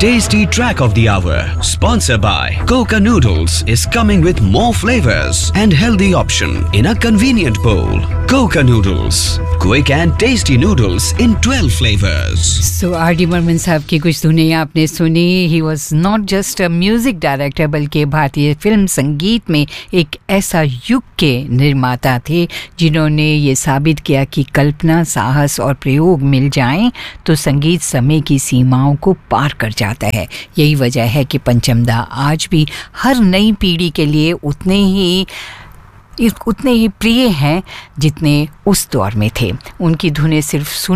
tasty track of the hour, sponsored by Coca Noodles, is coming with more flavors and healthy option in a convenient bowl. Coca Noodles, quick and tasty noodles in 12 flavors. So R.D. Burman साहब की कुछ धुनें आपने सुनी. He was not just a music director बल्कि भारतीय film संगीत में एक ऐसा युग के निर्माता थे जिन्होंने ये साबित किया कि कल्पना, साहस और प्रयोग मिल जाएं तो संगीत समय की सीमाओं को पार कर जाता है. यही वजह है कि पंचमदा आज भी हर नई पीढ़ी के लिए उतने ही प्रिय हैं जितने उस दौर में थे. उनकी धुनें सिर्फ